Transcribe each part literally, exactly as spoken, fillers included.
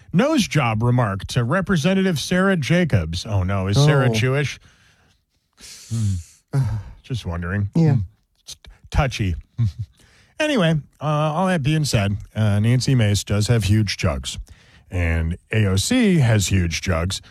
nose job remark to Representative Sarah Jacobs. Oh, no. Is Sarah Oh. Jewish? Hmm. Just wondering. Yeah. It's touchy. Anyway, uh, all that being said, uh, Nancy Mace does have huge jugs, and A O C has huge jugs.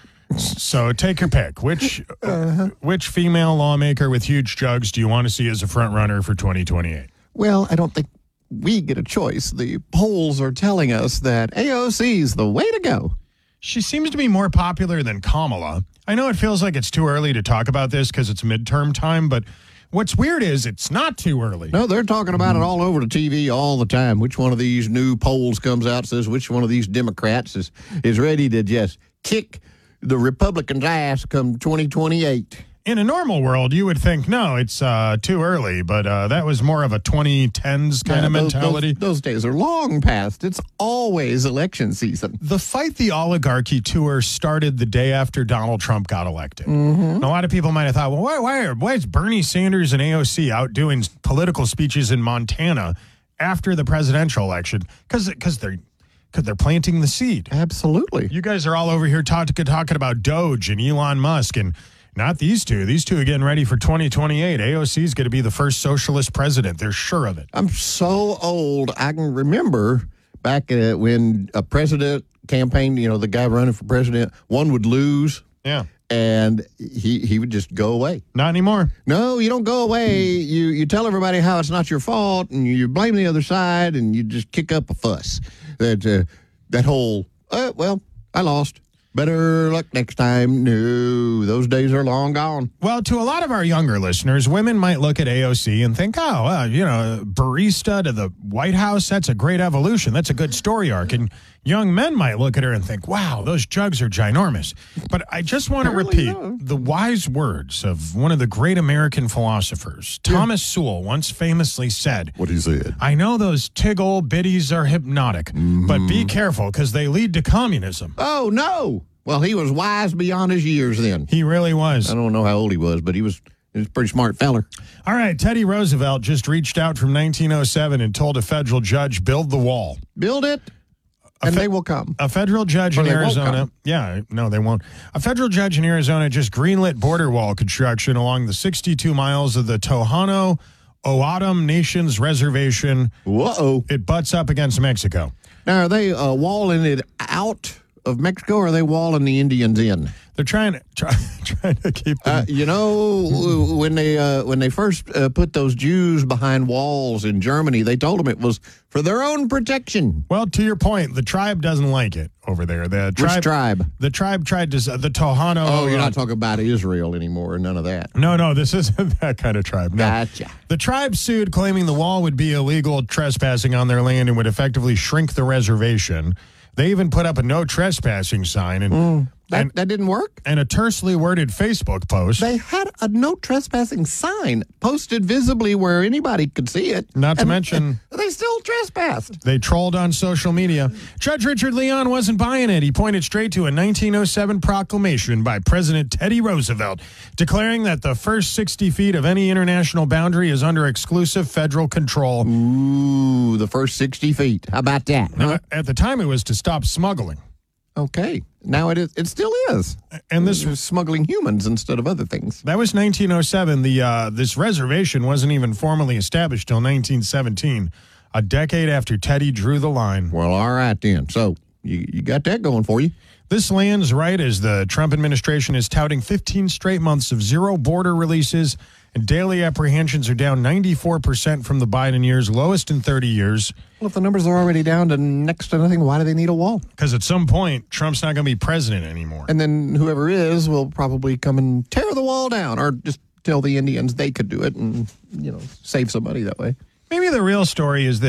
So take your pick. Which uh, which female lawmaker with huge jugs do you want to see as a front runner for twenty twenty-eight? Well, I don't think we get a choice. The polls are telling us that A O C is the way to go. She seems to be more popular than Kamala. I know it feels like it's too early to talk about this because it's midterm time, but what's weird is it's not too early. No, they're talking about it all over the T V all the time. Which one of these new polls comes out, says which one of these Democrats is, is ready to just kick the Republicans' ass come twenty twenty-eight. In a normal world, you would think, no, it's uh, too early, but uh, that was more of a twenty tens kind Yeah, of those- mentality. Those, those days are long past. It's always election season. The Fight the Oligarchy tour started the day after Donald Trump got elected. And a lot of people might have thought, well, why, why, are, why is Bernie Sanders and A O C out doing political speeches in Montana after the presidential election? Because they're, cause they're planting the seed. Absolutely. You guys are all over here talk, talking about Doge and Elon Musk, and not these two. These two are getting ready for twenty twenty-eight. A O C is going to be the first socialist president. They're sure of it. I'm so old, I can remember back uh, when a president campaign, you know, the guy running for president, one would lose Yeah. and he, he would just go away. Not anymore. No, you don't go away. You you tell everybody how it's not your fault, and you blame the other side, and you just kick up a fuss. That uh, that whole uh, well, I lost. Better luck next time. No, those days are long gone. Well, to a lot of our younger listeners, women might look at A O C and think, oh, well, you know, barista to the White House, that's a great evolution. That's a good story arc. And young men might look at her and think, wow, those jugs are ginormous. But I just want to Apparently repeat not. the wise words of one of the great American philosophers. Thomas Sewell once famously said, What he said. I know those tig old biddies are hypnotic, but be careful because they lead to communism. Oh, no. Well, he was wise beyond his years then. He really was. I don't know how old he was, but he was, he was a pretty smart feller. All right, Teddy Roosevelt just reached out from nineteen oh seven and told a federal judge, build the wall. Build it, and fe- they will come. A federal judge Or in they won't Arizona. come. Yeah, no, they won't. A federal judge in Arizona just greenlit border wall construction along the sixty-two miles of the Tohono O'odham Nation's reservation. Whoa. It butts up against Mexico. Now, are they uh, walling it out of Mexico, or are they walling the Indians in? They're trying to try, trying to keep them. Uh, you know, when they uh, when they first uh, put those Jews behind walls in Germany, they told them it was for their own protection. Well, to your point, the tribe doesn't like it over there. The tribe, Which tribe? The tribe tried to the Tohono. Oh, you're uh, not talking about Israel anymore. None of that. No, no, this isn't that kind of tribe. No. Gotcha. The tribe sued, claiming the wall would be illegal trespassing on their land and would effectively shrink the reservation. They even put up a no trespassing sign and Mm, that, and, that didn't work? and a tersely worded Facebook post. They had a no trespassing sign posted visibly where anybody could see it. Not to and- mention- and they still trespassed. They trolled on social media. Judge Richard Leon wasn't buying it. He pointed straight to a nineteen oh seven proclamation by President Teddy Roosevelt declaring that the first sixty feet of any international boundary is under exclusive federal control. Ooh, the first sixty feet. How about that? Now, Huh? at the time, it was to stop smuggling. Okay. Now it is. It still is. And this They're smuggling humans instead of other things. That was nineteen oh seven. The uh, this reservation wasn't even formally established till nineteen seventeen, a decade after Teddy drew the line. Well, all right then. So you, you got that going for you. This lands right as the Trump administration is touting fifteen straight months of zero border releases, and daily apprehensions are down ninety-four percent from the Biden years, lowest in thirty years. Well, if the numbers are already down to next to nothing, why do they need a wall? Because at some point, Trump's not going to be president anymore. And then whoever is will probably come and tear the wall down, or just tell the Indians they could do it and, you know, save some money that way. Maybe the real story is that